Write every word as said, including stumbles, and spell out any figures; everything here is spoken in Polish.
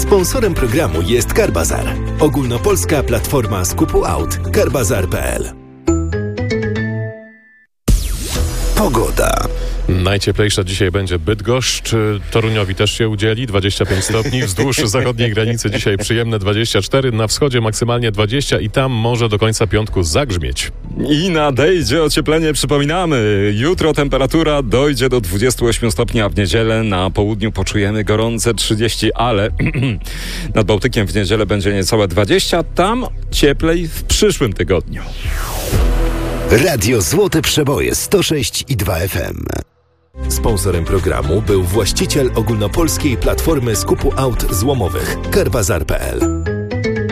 Sponsorem programu jest Carbazar, ogólnopolska platforma skupu aut. carbazar kropka p l. Pogoda. Najcieplejsza dzisiaj będzie Bydgoszcz. Toruniowi też się udzieli, dwadzieścia pięć stopni. Wzdłuż zachodniej granicy dzisiaj przyjemne dwadzieścia cztery, na wschodzie maksymalnie dwadzieścia i tam może do końca piątku zagrzmieć. I nadejdzie ocieplenie, przypominamy. Jutro temperatura dojdzie do dwudziestu ośmiu stopni, a w niedzielę na południu poczujemy gorące trzydzieści, ale nad Bałtykiem w niedzielę będzie niecałe dwadzieścia, tam cieplej w przyszłym tygodniu. Radio Złote Przeboje sto sześć i dwa F M. Sponsorem programu był właściciel ogólnopolskiej platformy skupu aut złomowych Carbazar kropka p l.